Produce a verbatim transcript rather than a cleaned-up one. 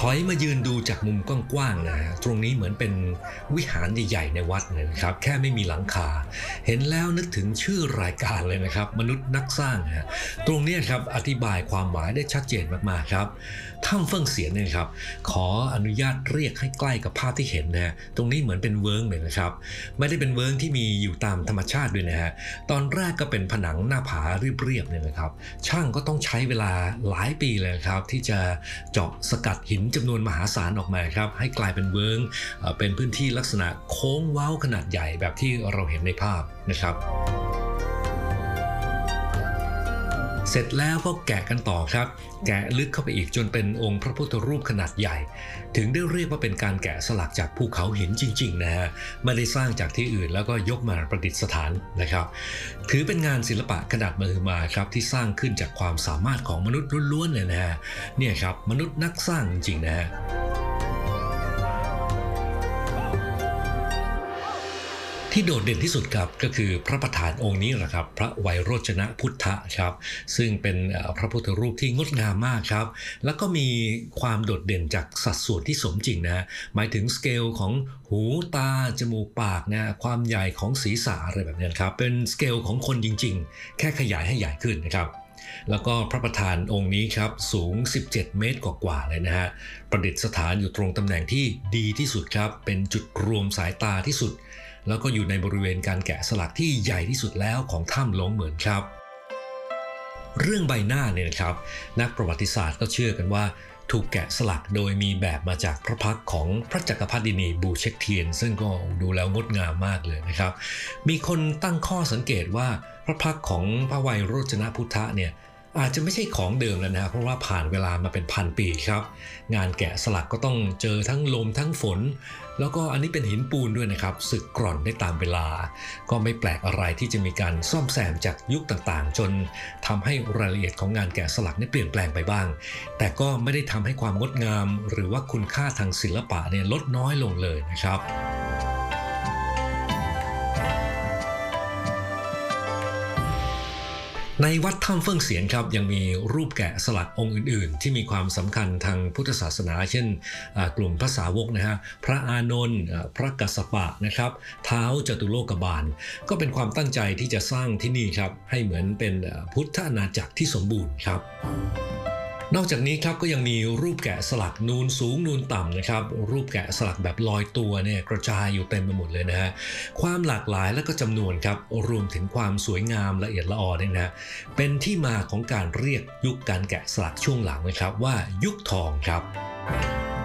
อยมายืนดูจากมุมกว้างๆนะฮะตรงนี้เหมือนเป็นวิหารใหญ่ๆในวัดเลยนะครับแค่ไม่มีหลังคาเห็นแล้วนึกถึงชื่อรายการเลยนะครับมนุษย์นักสร้างฮะตรงนี้ครับอธิบายความหมายได้ชัดเจนมากๆครับถ้ำเฟิ่งเสียนเนี่ยครับขออนุญาตเรียกให้ใกล้กับภาพที่เห็นนะฮะตรงนี้เหมือนเป็นเวิร์กเลยนะครับไม่ได้เป็นเวิร์กที่มีอยู่ตามธรรมชาติด้วยนะฮะตอนแรกก็เป็นผนังหน้าผาเรียบๆเนี่ยนะครับช่างก็ต้องใช้เวลาหลายปีเลยครับที่จะเจาะสกัดหินจำนวนมหาศาลออกมาครับให้กลายเป็นเวิร์กเป็นพื้นที่ลักษณะโค้งเว้าขนาดใหญ่แบบที่เราเห็นในภาพนะครับเสร็จแล้วก็แกะกันต่อครับแกะลึกเข้าไปอีกจนเป็นองค์พระพุทธรูปขนาดใหญ่ถึงได้เรียกว่าเป็นการแกะสลักจากภูเขาหินจริงๆนะฮะไม่ได้สร้างจากที่อื่นแล้วก็ยกมาประดิษฐานนะครับถือเป็นงานศิลปะขนาดมหึมาครับที่สร้างขึ้นจากความสามารถของมนุษย์ล้วนๆเลยนะฮะเนี่ยครับมนุษย์นักสร้างจริงๆนะฮะที่โดดเด่นที่สุดครับก็คือพระประธานองค์นี้แหละครับพระไวยโรจนะพุทธะครับซึ่งเป็นพระพุทธรูปที่งดงามมากครับแล้วก็มีความโดดเด่นจากสัดส่วนที่สมจริงนะหมายถึงสเกลของหูตาจมูกปากนะความใหญ่ของศีรษะอะไรแบบนี้ครับเป็นสเกลของคนจริงๆแค่ขยายให้ใหญ่ขึ้นนะครับแล้วก็พระประธานองค์นี้ครับสูงสิบเจ็ดเมตรกว่าๆเลยนะฮะประดิษฐานอยู่ตรงตำแหน่งที่ดีที่สุดครับเป็นจุดรวมสายตาที่สุดแล้วก็อยู่ในบริเวณการแกะสลักที่ใหญ่ที่สุดแล้วของถ้ำหลงเหมือนครับเรื่องใบหน้าเนี่ยนะครับนักประวัติศาสตร์ก็เชื่อกันว่าถูกแกะสลักโดยมีแบบมาจากพระพักตร์ของพระจักรพรรดินีบูเช็คเทียนซึ่งก็ดูแล้วงดงามมากเลยนะครับมีคนตั้งข้อสังเกตว่าพระพักตร์ของพระไวยโรจนะพุทธะเนี่ยอาจจะไม่ใช่ของเดิมแล้วนะเพราะว่าผ่านเวลามาเป็นพันปีครับงานแกะสลักก็ต้องเจอทั้งลมทั้งฝนแล้วก็อันนี้เป็นหินปูนด้วยนะครับสึกกร่อนได้ตามเวลาก็ไม่แปลกอะไรที่จะมีการซ่อมแซมจากยุคต่างๆจนทำให้รายละเอียดของงานแกะสลักเนี่ยเปลี่ยนแปลงไปบ้างแต่ก็ไม่ได้ทำให้ความงดงามหรือว่าคุณค่าทางศิลปะเนี่ยลดน้อยลงเลยนะครับในวัดถ้ำเฟิ่งเสียนครับยังมีรูปแกะสลักองค์อื่นๆที่มีความสำคัญทางพุทธศาสนาเช่นกลุ่มพระสาวกนะฮะพระอานนท์พระกัสสปะนะครับท้าวจตุโลกบาลก็เป็นความตั้งใจที่จะสร้างที่นี่ครับให้เหมือนเป็นพุทธอาณาจักรที่สมบูรณ์ครับนอกจากนี้ครับก็ยังมีรูปแกะสลักนูนสูงนูนต่ำนะครับรูปแกะสลักแบบลอยตัวเนี่ยกระจายอยู่เต็มไปหมดเลยนะฮะความหลากหลายและก็จำนวนครับรวมถึงความสวยงามละเอียดละออเนี่ยนะเป็นที่มาของการเรียกยุคการแกะสลักช่วงหลังนะครับว่ายุคทองครับ